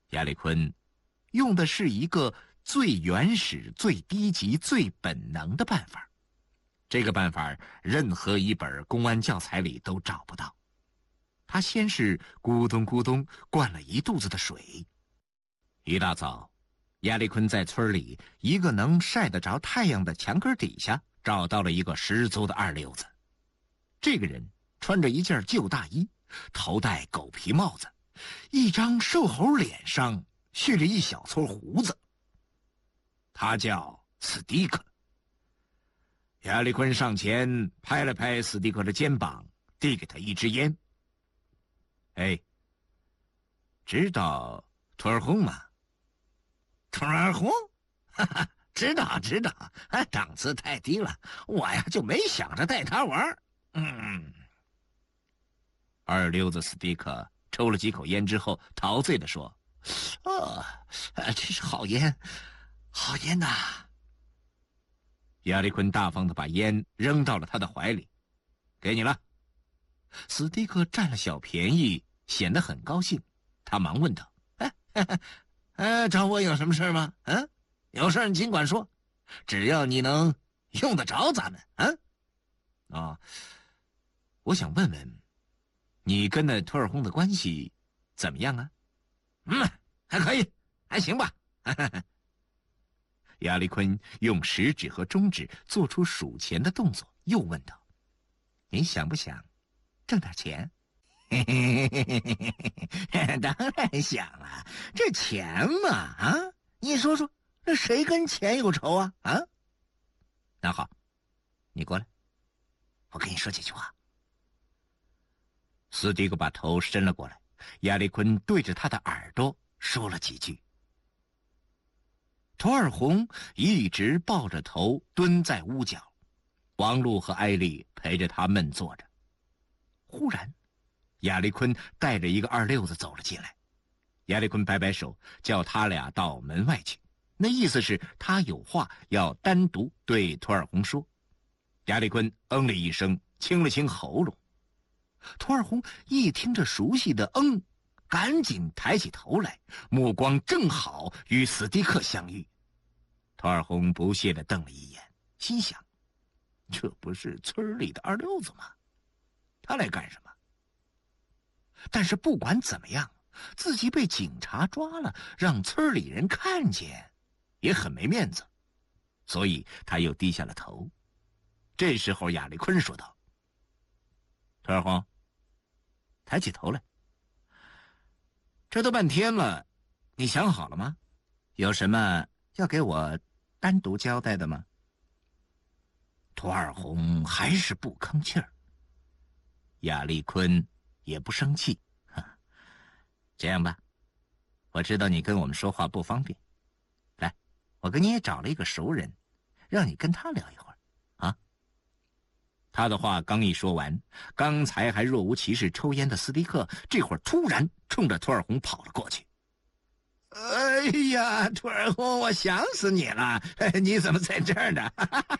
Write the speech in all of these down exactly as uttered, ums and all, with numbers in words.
亚历坤用的是一个最原始、最低级、最本能的办法，这个办法任何一本公安教材里都找不到。他先是咕咚咕咚灌了一肚子的水。一大早，亚历坤在村里一个能晒得着太阳的墙根底下找到了一个十足的二流子。这个人穿着一件旧大衣，头戴狗皮帽子，一张瘦猴脸上蓄着一小撮胡子。他叫斯蒂克。亚历坤上前拍了拍斯蒂克的肩膀，递给他一支烟。哎，知道托尔洪吗？托尔洪？哈哈，知道知道，啊，档次太低了，我呀就没想着带他玩。嗯。二溜子斯蒂克抽了几口烟之后，陶醉地说：“哦，这是好烟，好烟呐！”亚历坤大方地把烟扔到了他的怀里，“给你了。”斯蒂克占了小便宜，显得很高兴。他忙问道：“哎，哎，找我有什么事吗？嗯，有事你尽管说，只要你能用得着咱们，嗯。啊，我想问问，你跟那托尔洪的关系怎么样啊？”“嗯，还可以，还行吧。”亚历坤用食指和中指做出数钱的动作，又问道：“你想不想挣点钱？”“当然想了，这钱嘛，啊，你说说，这谁跟钱有仇啊？啊？那好，你过来，我跟你说几句话。”斯蒂克把头伸了过来，亚历坤对着他的耳朵说了几句。托尔洪一直抱着头蹲在屋角，王璐和艾丽陪着他闷坐着。忽然，亚历坤带着一个二溜子走了进来。亚历坤摆摆手，叫他俩到门外去，那意思是他有话要单独对托尔洪说。亚历坤嗯了一声，清了清喉咙。托尔洪一听这熟悉的嗯，赶紧抬起头来，目光正好与斯蒂克相遇。托尔洪不屑地瞪了一眼，心想：这不是村里的二溜子吗？他来干什么？但是不管怎么样，自己被警察抓了，让村里人看见，也很没面子，所以他又低下了头。这时候亚历坤说道：“托尔洪，抬起头来。这都半天了，你想好了吗？有什么要给我单独交代的吗？”托尔洪还是不吭气儿。亚历坤也不生气，这样吧，我知道你跟我们说话不方便，来，我给你也找了一个熟人，让你跟他聊一会儿，啊？他的话刚一说完，刚才还若无其事抽烟的斯蒂克，这会儿突然冲着托尔洪跑了过去。“哎呀，托尔洪，我想死你了！你怎么在这儿呢？”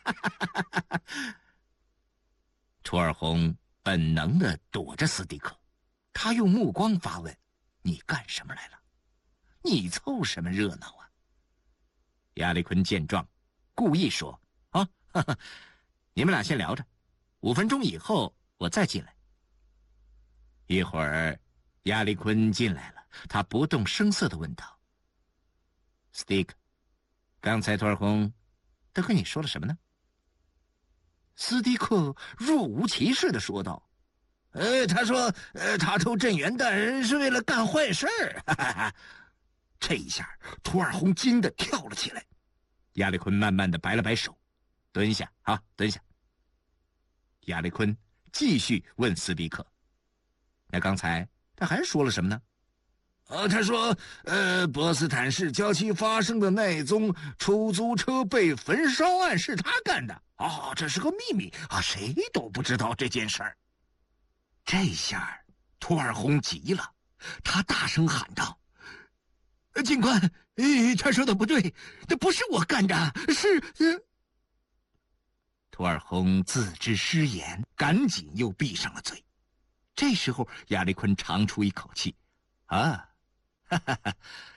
托尔洪本能地躲着斯蒂克，他用目光发问：“你干什么来了？你凑什么热闹啊？”亚历坤见状，故意说：“啊，哈哈，你们俩先聊着，五分钟以后我再进来。”一会儿，亚历坤进来了，他不动声色地问道：“斯蒂克，刚才托尔洪都跟你说了什么呢？”斯蒂克若无其事地说道：“呃，他说，呃，他偷镇元弹是为了干坏事儿。”哈哈哈。这一下，托尔洪惊得跳了起来。亚历坤慢慢地摆了摆手：“蹲下，啊，蹲下。”亚历坤继续问斯蒂克：“那刚才他还说了什么呢？”“呃，他说，呃，波斯坦市郊区发生的那宗出租车被焚烧案是他干的。哦，这是个秘密啊，谁都不知道这件事儿。”这下托尔洪急了，他大声喊道：“警官，呃，他说的不对，这不是我干的，是……”呃、托尔洪自知失言，赶紧又闭上了嘴。这时候亚历坤长出一口气：“啊，哈哈哈，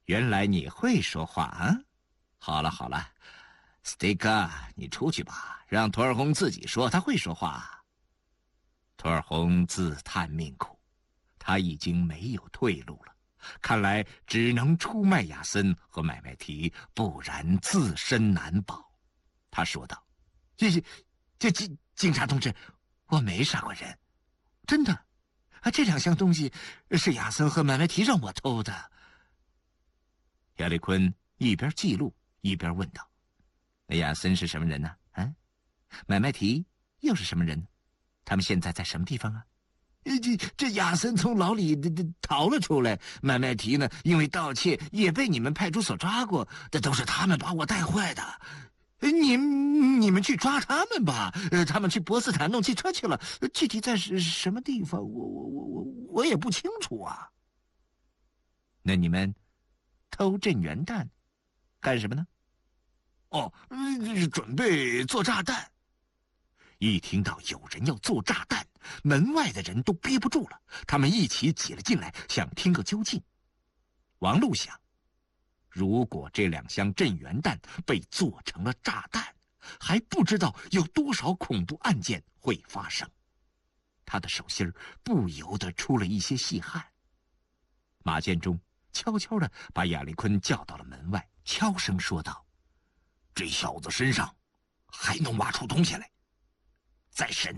原来你会说话啊！好了好了，斯蒂克，你出去吧，让图尔洪自己说，他会说话。图尔洪自叹命苦，他已经没有退路了，看来只能出卖亚森和买卖提，不然自身难保。他说道：“这这这警警察同志，我没杀过人，真的。啊，这两项东西是亚森和买卖提让我偷的。”亚历坤一边记录一边问道：“那亚森是什么人呢？啊，买卖提又是什么人？他们现在在什么地方啊？”这这亚森从牢里逃了出来，买卖提呢，因为盗窃也被你们派出所抓过，这都是他们把我带坏的。你你们去抓他们吧，呃，他们去波斯坦弄汽车去了，具体在什么地方，我我我我我也不清楚啊。那你们偷镇元弹干什么呢？哦，准备做炸弹。一听到有人要做炸弹，门外的人都憋不住了，他们一起挤了进来，想听个究竟。王禄想，如果这两箱镇元弹被做成了炸弹，还不知道有多少恐怖案件会发生。他的手心不由得出了一些细汗。马建忠悄悄地把亚历坤叫到了门外，悄声说道：“这小子身上还能挖出东西来，再审。”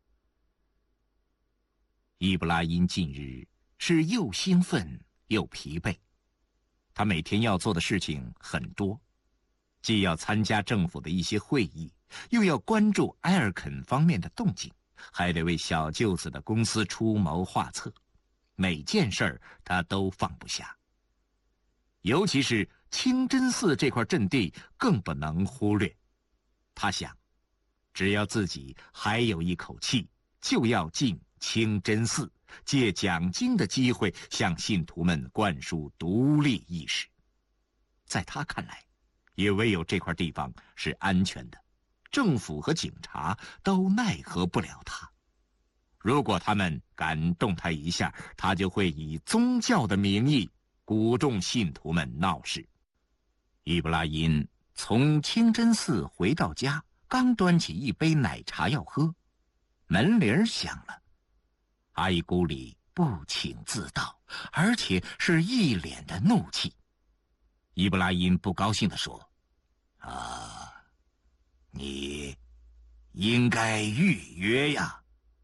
伊布拉因近日是又兴奋又疲惫，他每天要做的事情很多，既要参加政府的一些会议，又要关注埃尔肯方面的动静，还得为小舅子的公司出谋划策，每件事儿他都放不下。尤其是清真寺这块阵地更不能忽略。他想，只要自己还有一口气，就要进清真寺，借讲经的机会向信徒们灌输独立意识。在他看来，也唯有这块地方是安全的，政府和警察都奈何不了他。如果他们敢动他一下，他就会以宗教的名义鼓动信徒们闹事。伊布拉因从清真寺回到家，刚端起一杯奶茶要喝，门铃响了。阿依古里不请自到，而且是一脸的怒气。伊布拉因不高兴地说：“啊，你应该预约呀。”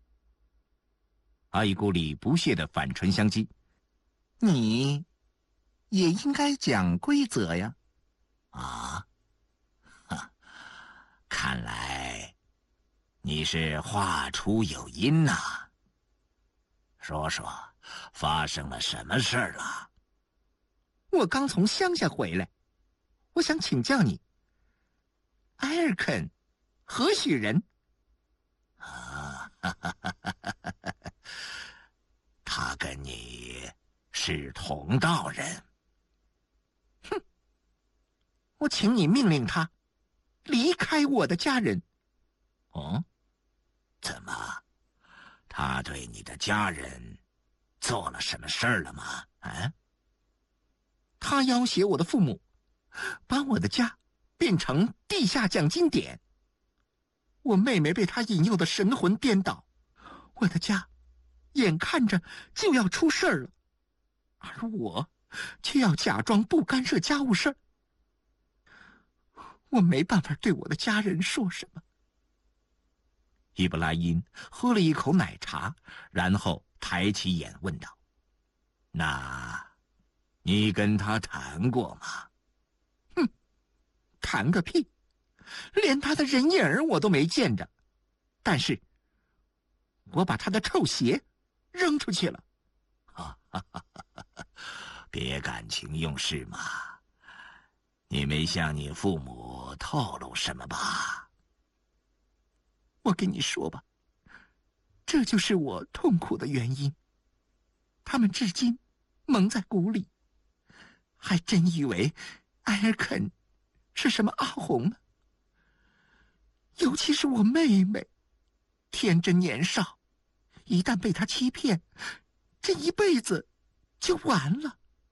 阿依古里不屑地反唇相讥：“你也应该讲规则呀。”啊，哈，看来你是话出有因呐、啊。说说发生了什么事儿了？我刚从乡下回来，我想请教你，埃尔肯何许人？啊，哈哈哈哈哈！他跟你是同道人。哼！我请你命令他离开我的家人。哦？怎么？他对你的家人做了什么事儿了吗？啊？他要挟我的父母，把我的家变成地下奖金点。我妹妹被他引诱的神魂颠倒，我的家眼看着就要出事儿了，而我却要假装不干涉家务事儿。我没办法对我的家人说什么。伊布拉因喝了一口奶茶，然后抬起眼问道：“那你跟他谈过吗？”“哼，谈个屁！连他的人影我都没见着。但是，我把他的臭鞋扔出去了。”“哈哈哈哈！别感情用事嘛。你没向你父母透露什么吧？”“我跟你说吧，这就是我痛苦的原因。他们至今蒙在鼓里，还真以为埃尔肯是什么阿红呢。尤其是我妹妹，天真年少，一旦被他欺骗，这一辈子就完了。”